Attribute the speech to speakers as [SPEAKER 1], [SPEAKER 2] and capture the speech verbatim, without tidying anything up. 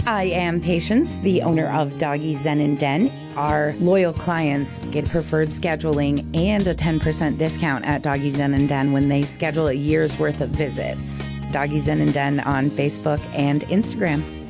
[SPEAKER 1] I am Patience, the owner of Doggy Zen and Den. Our loyal clients get preferred scheduling and a ten percent discount at Doggy Zen and Den when they schedule a year's worth of visits. Doggy Zen and Den on Facebook and Instagram.